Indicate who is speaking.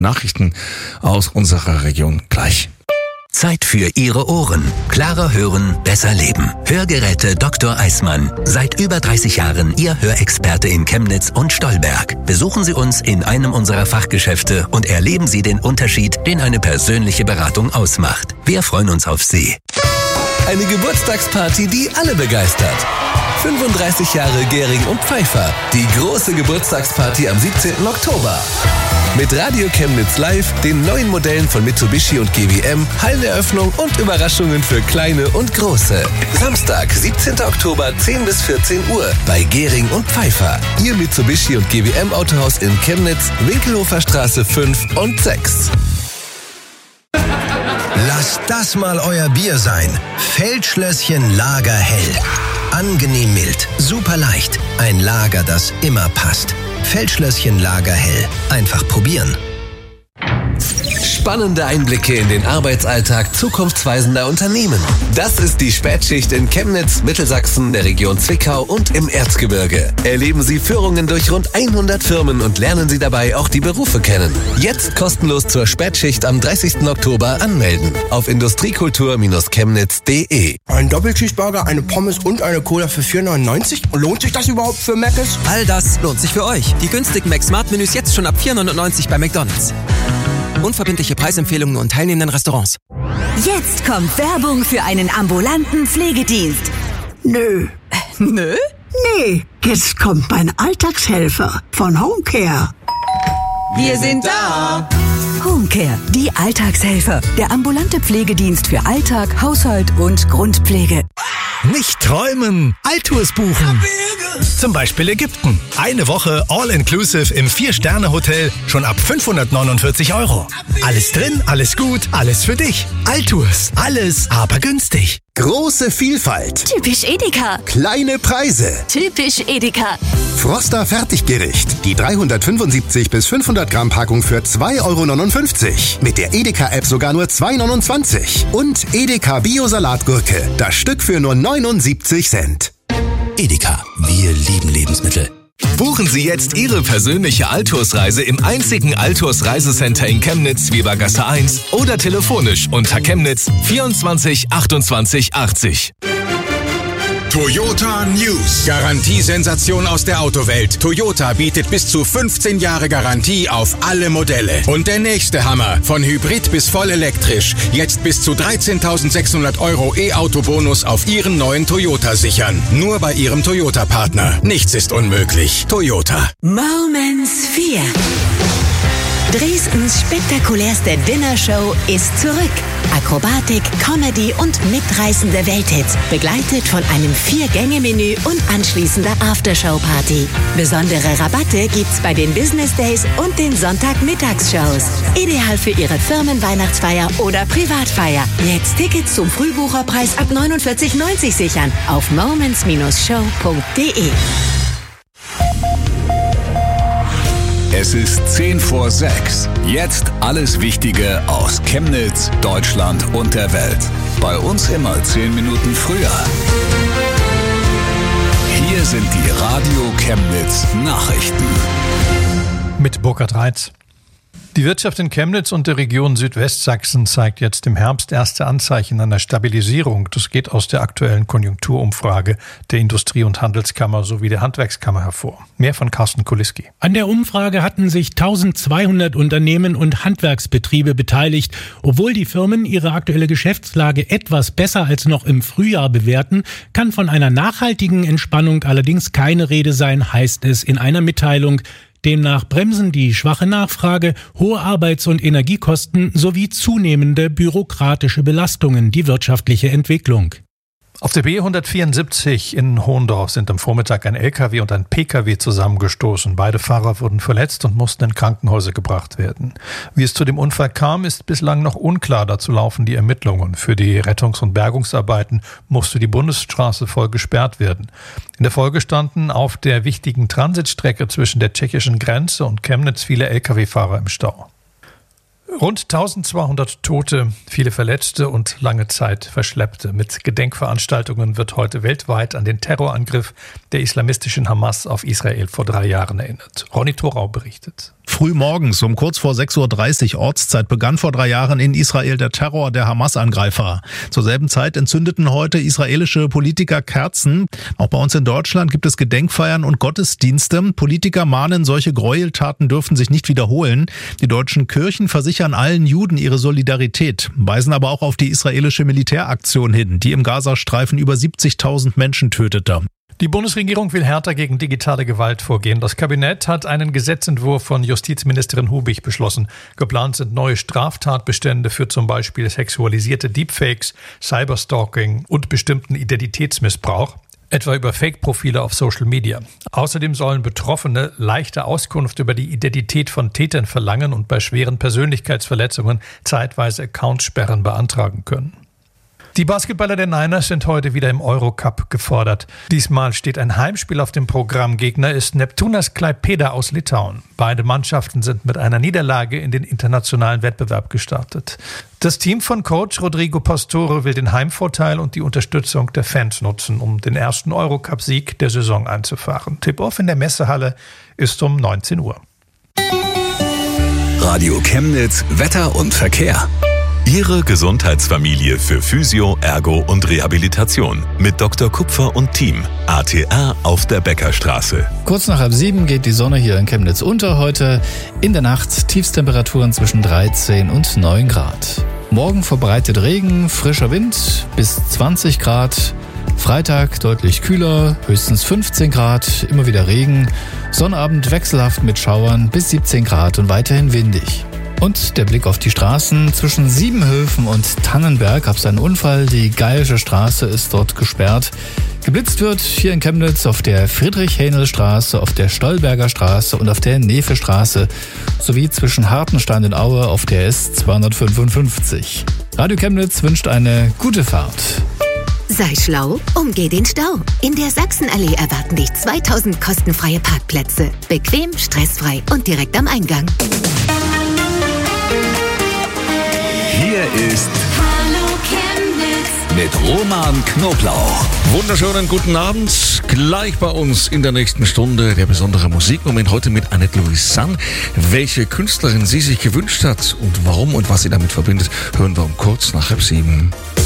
Speaker 1: Nachrichten aus unserer Region gleich.
Speaker 2: Zeit für Ihre Ohren. Klarer hören, besser leben. Hörgeräte Dr. Eismann. Seit über 30 Jahren Ihr Hörexperte in Chemnitz und Stolberg. Besuchen Sie uns in einem unserer Fachgeschäfte und erleben Sie den Unterschied, den eine persönliche Beratung ausmacht. Wir freuen uns auf Sie. Eine Geburtstagsparty, die alle begeistert. 35 Jahre Gehring und Pfeiffer. Die große Geburtstagsparty am 17. Oktober. Mit Radio Chemnitz Live, den neuen Modellen von Mitsubishi und GWM, Halleneröffnung und Überraschungen für Kleine und Große. Samstag, 17. Oktober, 10 bis 14 Uhr bei Gehring und Pfeiffer. Ihr Mitsubishi und GWM Autohaus in Chemnitz, Winkelhofer Straße 5 und 6.
Speaker 3: Lasst das mal euer Bier sein. Feldschlösschen Lager hell. Angenehm mild, super leicht. Ein Lager, das immer passt. Feldschlösschen Lager hell. Einfach probieren.
Speaker 2: Spannende Einblicke in den Arbeitsalltag zukunftsweisender Unternehmen. Das ist die Spätschicht in Chemnitz, Mittelsachsen, der Region Zwickau und im Erzgebirge. Erleben Sie Führungen durch rund 100 Firmen und lernen Sie dabei auch die Berufe kennen. Jetzt kostenlos zur Spätschicht am 30. Oktober anmelden. Auf industriekultur-chemnitz.de.
Speaker 4: Ein Doppelcheeseburger, eine Pommes und eine Cola für 4,99? Lohnt sich das überhaupt für Mc's?
Speaker 5: All das lohnt sich für euch. Die günstigen Mac-Smart-Menüs jetzt schon ab 4,99 bei McDonald's. Unverbindliche Preisempfehlungen und teilnehmenden Restaurants.
Speaker 6: Jetzt kommt Werbung für einen ambulanten Pflegedienst.
Speaker 7: Nö.
Speaker 6: Nö?
Speaker 7: Nee, jetzt kommt mein Alltagshelfer von Homecare.
Speaker 6: Wir sind da. Homecare, die Alltagshelfer. Der ambulante Pflegedienst für Alltag, Haushalt und Grundpflege.
Speaker 8: Nicht träumen, Altours buchen. Zum Beispiel Ägypten. Eine Woche All-Inclusive im 4-Sterne-Hotel schon ab 549 €. Alles drin, alles gut, alles für dich. Altours, alles aber günstig.
Speaker 9: Große Vielfalt.
Speaker 6: Typisch Edeka.
Speaker 9: Kleine Preise.
Speaker 6: Typisch Edeka.
Speaker 9: Froster Fertiggericht. Die 375 bis 500 Gramm Packung für 2,59 €. Mit der Edeka-App sogar nur 2,29 €. Und Edeka Bio-Salatgurke. Das Stück für nur 79 Cent.
Speaker 2: Edeka, wir lieben Lebensmittel. Buchen Sie jetzt Ihre persönliche Altours-Reise im einzigen Altours-Reisecenter in Chemnitz, Webergasse 1 oder telefonisch unter Chemnitz 24 28 80.
Speaker 10: Toyota News. Garantiesensation aus der Autowelt. Toyota bietet bis zu 15 Jahre Garantie auf alle Modelle. Und der nächste Hammer. Von Hybrid bis voll elektrisch. Jetzt bis zu 13.600 € E-Auto-Bonus auf Ihren neuen Toyota sichern. Nur bei Ihrem Toyota-Partner. Nichts ist unmöglich. Toyota.
Speaker 6: Moments 4. Dresdens spektakulärste Dinnershow ist zurück. Akrobatik, Comedy und mitreißende Welthits, begleitet von einem 4-Gänge-Menü und anschließender Aftershow-Party. Besondere Rabatte gibt's bei den Business Days und den Sonntagmittagsshows. Ideal für Ihre Firmenweihnachtsfeier oder Privatfeier. Jetzt Tickets zum Frühbucherpreis ab 49,90 sichern auf moments-show.de.
Speaker 11: Es ist 10 vor 6. Jetzt alles Wichtige aus Chemnitz, Deutschland und der Welt. Bei uns immer 10 Minuten früher. Hier sind die Radio Chemnitz Nachrichten.
Speaker 12: Mit Burkhard Reitz. Die Wirtschaft in Chemnitz und der Region Südwestsachsen zeigt jetzt im Herbst erste Anzeichen einer Stabilisierung. Das geht aus der aktuellen Konjunkturumfrage der Industrie- und Handelskammer sowie der Handwerkskammer hervor. Mehr von Carsten Kuliski.
Speaker 13: An der Umfrage hatten sich 1200 Unternehmen und Handwerksbetriebe beteiligt. Obwohl die Firmen ihre aktuelle Geschäftslage etwas besser als noch im Frühjahr bewerten, kann von einer nachhaltigen Entspannung allerdings keine Rede sein, heißt es in einer Mitteilung. Demnach bremsen die schwache Nachfrage, hohe Arbeits- und Energiekosten sowie zunehmende bürokratische Belastungen die wirtschaftliche Entwicklung.
Speaker 12: Auf der B174 in Hohendorf sind am Vormittag ein LKW und ein PKW zusammengestoßen. Beide Fahrer wurden verletzt und mussten in Krankenhäuser gebracht werden. Wie es zu dem Unfall kam, ist bislang noch unklar. Dazu laufen die Ermittlungen. Für die Rettungs- und Bergungsarbeiten musste die Bundesstraße voll gesperrt werden. In der Folge standen auf der wichtigen Transitstrecke zwischen der tschechischen Grenze und Chemnitz viele LKW-Fahrer im Stau. Rund 1200 Tote, viele Verletzte und lange Zeit Verschleppte. Mit Gedenkveranstaltungen wird heute weltweit an den Terrorangriff der islamistischen Hamas auf Israel vor 3 Jahren erinnert. Ronny Thorau berichtet.
Speaker 14: Früh morgens um kurz vor 6:30 Uhr Ortszeit begann vor 3 Jahren in Israel der Terror der Hamas-Angreifer. Zur selben Zeit entzündeten heute israelische Politiker Kerzen. Auch bei uns in Deutschland gibt es Gedenkfeiern und Gottesdienste. Politiker mahnen, solche Gräueltaten dürfen sich nicht wiederholen. Die deutschen Kirchen versichern allen Juden ihre Solidarität, weisen aber auch auf die israelische Militäraktion hin, die im Gazastreifen über 70.000 Menschen tötete.
Speaker 12: Die Bundesregierung will härter gegen digitale Gewalt vorgehen. Das Kabinett hat einen Gesetzentwurf von Justizministerin Hubig beschlossen. Geplant sind neue Straftatbestände für zum Beispiel sexualisierte Deepfakes, Cyberstalking und bestimmten Identitätsmissbrauch, etwa über Fake-Profile auf Social Media. Außerdem sollen Betroffene leichte Auskunft über die Identität von Tätern verlangen und bei schweren Persönlichkeitsverletzungen zeitweise Accountsperren beantragen können. Die Basketballer der Niners sind heute wieder im Eurocup gefordert. Diesmal steht ein Heimspiel auf dem Programm. Gegner ist Neptūnas Klaipėda aus Litauen. Beide Mannschaften sind mit einer Niederlage in den internationalen Wettbewerb gestartet. Das Team von Coach Rodrigo Pastore will den Heimvorteil und die Unterstützung der Fans nutzen, um den ersten Eurocup-Sieg der Saison einzufahren. Tip-Off in der Messehalle ist um 19 Uhr.
Speaker 11: Radio Chemnitz, Wetter und Verkehr.
Speaker 15: Ihre Gesundheitsfamilie für Physio, Ergo und Rehabilitation mit Dr. Kupfer und Team. ATR auf der Beckerstraße.
Speaker 16: Kurz nach 6:30 geht die Sonne hier in Chemnitz unter heute. In der Nacht Tiefstemperaturen zwischen 13 und 9 Grad. Morgen verbreitet Regen, frischer Wind bis 20 Grad. Freitag deutlich kühler, höchstens 15 Grad, immer wieder Regen. Sonnabend wechselhaft mit Schauern bis 17 Grad und weiterhin windig. Und der Blick auf die Straßen. Zwischen Siebenhöfen und Tannenberg gab es einen Unfall. Die Gallsche Straße ist dort gesperrt. Geblitzt wird hier in Chemnitz auf der Friedrich-Hähnel-Straße, auf der Stolberger Straße und auf der Nefe-Straße sowie zwischen Hartenstein und Aue auf der S255. Radio Chemnitz wünscht eine gute Fahrt.
Speaker 6: Sei schlau, umgeh den Stau. In der Sachsenallee erwarten dich 2000 kostenfreie Parkplätze. Bequem, stressfrei und direkt am Eingang.
Speaker 11: Hier ist
Speaker 15: Hallo Chemnitz
Speaker 11: mit Roman Knoblauch.
Speaker 1: Wunderschönen guten Abend. Gleich bei uns in der nächsten Stunde der besondere Musikmoment. Heute mit Annette Louisanne. Welche Künstlerin sie sich gewünscht hat und warum und was sie damit verbindet, hören wir um kurz nach 7:30.